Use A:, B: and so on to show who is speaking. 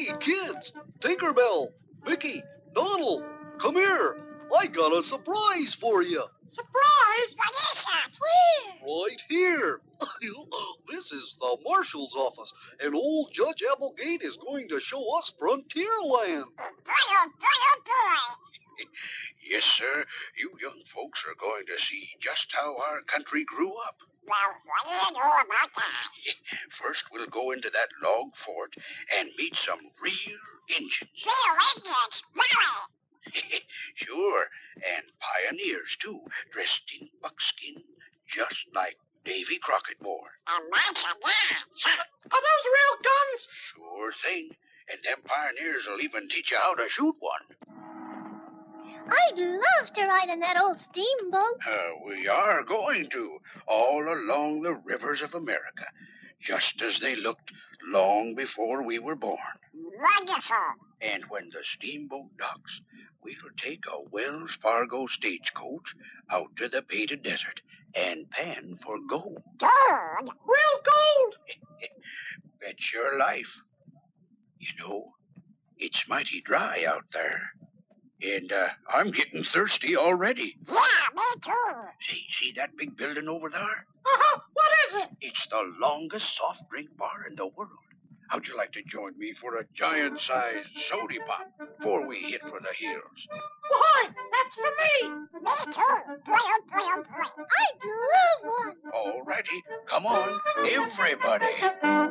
A: Hey, kids! Tinkerbell, Mickey, Donald, come here. I got a surprise for you.
B: Surprise? What is that? Where?
A: Right here. This is the Marshal's office, and old Judge Applegate is going to show us Frontierland.
B: Boy, oh boy.
C: Yes, sir. You young folks are going to see just how our country grew up.
B: Well, what do you know about that?
C: First, we'll go into that log fort and meet some real Injuns.
B: Real Indians? Really?
C: Sure, and pioneers, too, dressed in buckskin, just like Davy Crockett wore.
B: Imagine that.
D: Are those real guns?
C: Sure thing. And them pioneers will even teach you how to shoot one.
E: I'd love to ride in that old steamboat.
C: We are going to, all along the rivers of America, just as they looked long before we were born.
B: Wonderful.
C: And when the steamboat docks, we'll take a Wells Fargo stagecoach out to the Painted Desert and pan for gold.
B: Gold?
D: Real gold?
C: Bet your life. You know, it's mighty dry out there. And I'm getting thirsty already.
B: Yeah, me too.
C: See that big building over there?
D: What is it?
C: It's the longest soft drink bar in the world. How'd you like to join me for a giant-sized soda pop before we hit for the hills?
D: Why, that's for me.
B: Me too. Boy, oh boy, oh boy.
E: I'd love one.
C: All righty, come on, everybody.